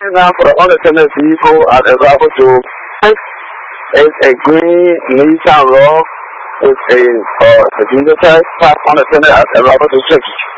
now for the unattended vehicle at arrival to is a green Nissan Rogue with a passenger side, unattended at arrival to 6.